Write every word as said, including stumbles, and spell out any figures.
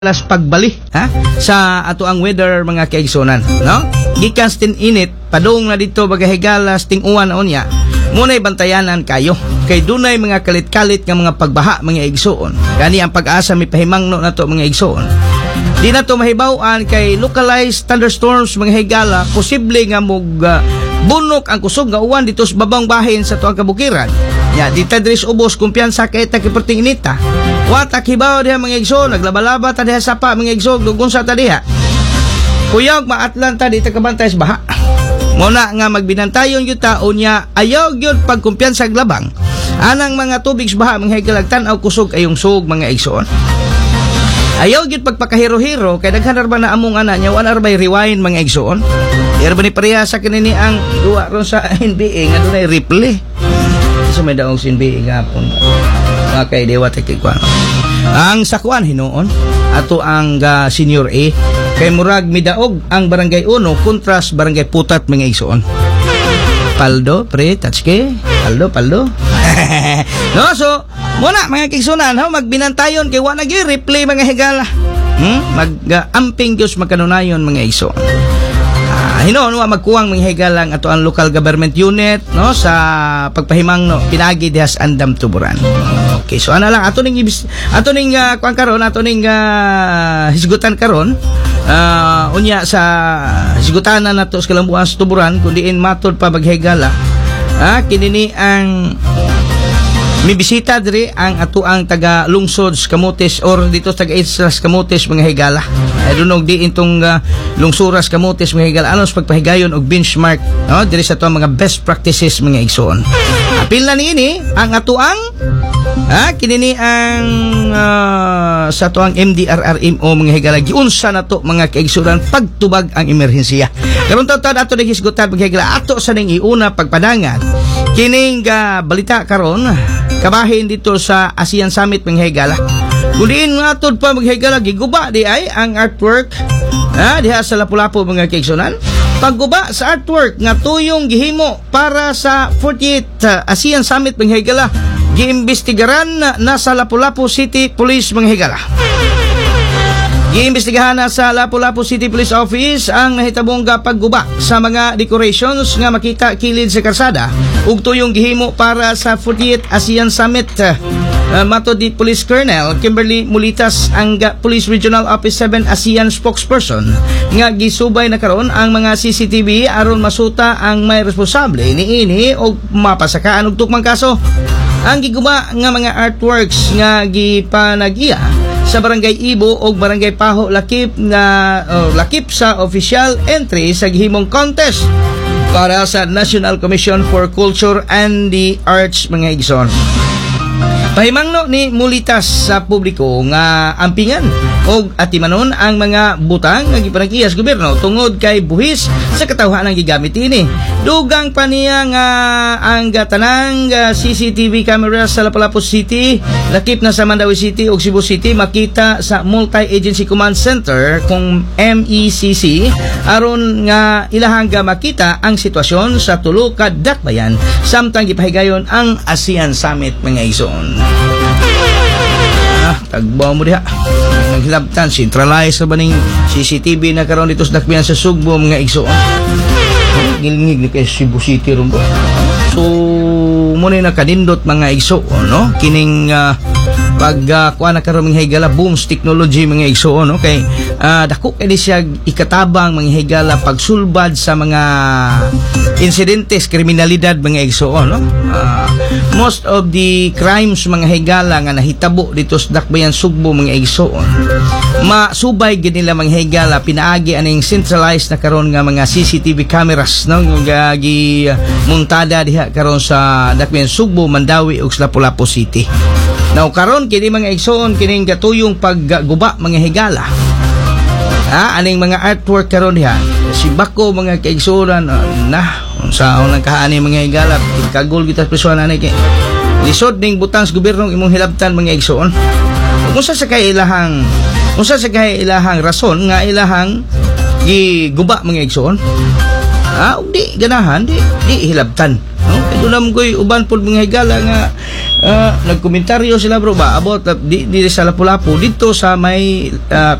las pagbali ha sa ato ang weather mga kaigsunan, no? Gikan tin init padung na dito bagahigalas ting uwan unya munay bantayanan kayo kay dunay mga kalit-kalit nga mga pagbaha mga igsuon. Gani ang pag-asa mi pahimangno nato mga igsuon. Di na to mahibaw-an kay localized thunderstorms mga higala posible nga mog uh, bunok ang kusog nga uwan dito sa babang bahin sa tuang kabukiran. Ya, di ta dres ubos kumpiyansa kay ta kiperting inita. Watak hibaw diha mga igsoon, naglaba-laba ta diha sapa mga igsoon, dugon sa ta diha. Kuyog maatlan ta di ta kabantay sa baha. Muna nga magbinantayon gyud ta unya ayaw gyud pagkumpiyansa glabang. Anang mga tubig sa baha mga higalagtan aw kusog ayong sug mga igsoon. Ayaw gyud pagpakahiro-hiro kay daghan ra ba na among ana nya wan arbay rewind mga igsoon. Irba ni pareha sa kinini ang duwa ron sa N B A nga dunay replay. So may daong N B A gapon. Mga kay dewa tikikwan. Ang sakwan hinuon ato ang uh, senior A kay murag midaog ang barangay uno kontras barangay Putat mga igsoon. Paldo pre tatske paldo paldo. No so muna mga kigsunan ha magbinantayon kay wa nagi replay mga higala. Hmm? Mag-amping uh, Diyos magkanunayon mga igsoon. Uh, hinuon wa magkuwang mga higala ato ang local government unit no sa pagpahimang no pinagi dihas andam tuburan. Okay so ana lang ato ning ibis ato ning uh, kuan karon ato ning uh, hisgutan karon uh, unya sa hisgutanan nato sa kalambuan sa tuburan kundiin matod pa maghigala. Ah, kinini ang mibisita diri ang ato ang taga lungsod Camotes or dito taga Islas Camotes mga higala. I don't know di intong uh, lungsuras Camotes mga higala anos pagpahigayon og benchmark no diri sa ato mga best practices mga igsoon. Apil na niini ang ato ang ha kinini ang uh, sa ato ang M D R R M O mga higala giunsa nato mga kaigsuran pagtubag ang emerhensiya. Karon taw-taw ato dihisgutan mga higala ato sa ning iuna pagpadangan kining uh, balita karon kabahin dito sa ASEAN Summit mga higala. Kudiin nga tod pa mga higala giguba di ay ang artwork ha diha sa Lapu-Lapu mga kaigsunan. Pagguba sa artwork nga tuyong gihimo para sa forty-eighth uh, ASEAN Summit mga higala giimbestigaran na, na sa Lapu-Lapu City Police mga higala. Giimbestigahan na sa Lapu-Lapu City Police Office ang nahitabong pagguba sa mga decorations nga makita kilid sa karsada ug tuyong gihimo para sa forty-eighth ASEAN Summit. Uh, mato di Police Colonel Kimberly Mulitas ang uh, Police Regional Office seven ASEAN spokesperson nga gisubay na karon ang mga C C T V aron masuta ang may responsable niini og mapasakaan og tukmang kaso. Ang giguba nga mga artworks nga gipanagiya sa Barangay Ibo o Barangay Paho Lakip na oh, lakip sa official entry sa gihimong contest para sa National Commission for Culture and the Arts mga igsoon. Pahimangno ni Mulitas sa publiko nga ampingan og atimanon ang mga butang nga gipanagiyas gobyerno tungod kay buhis sa katawhan ang gigamit ini. Dugang pa niya nga ang tanang uh, C C T V cameras sa Lapu-Lapu City, lakip na sa Mandawi City ug Cebu City makita sa Multi-Agency Command Center kung M E C C aron nga ilahang makita ang sitwasyon sa tulo ka dakbayan samtang gipahigayon ang ASEAN Summit mga igsoon. Ah, tagbaw mo diha. Naghilabtan centralized sa baning C C T V na karon dito sa dakbayan sa Sugbo mga igsoon. Gilingig ni kay Cebu City ron ba. So muna na kanindot mga igsoon no kining uh, pag uh, kuha na karon mga higala booms technology mga igsoon no kay uh, dako kay siya ikatabang mga higala pagsulbad sa mga insidentes kriminalidad mga igsoon no. Uh, most of the crimes mga higala nga nahitabo dito sa dakbayan Sugbo mga igsoon masubay gid nila mga higala pinaagi aning centralized na karon nga mga C C T V cameras no nga gi muntada diha karon sa dakbayan Sugbo, Mandawi ug Lapu-Lapu City. Now karon kini mga igsoon kining gatuyong pagguba mga higala. Ha aning mga artwork karon diha si Bako mga kaigsuran uh, na unsa unang kaani mga higala kagol kita personal ani kay lisod ning butang sa gobyerno imong hilabtan mga igsoon. Unsa sa kay ilahang unsa sa kay ilahang rason nga ilahang giguba mga igsoon? Ah, di ganahan di di hilabtan No? Kaya doon naman ko'y uban po mga higala nga uh, nagkomentaryo sila bro ba about uh, di, di sa Lapu-Lapu dito sa may uh,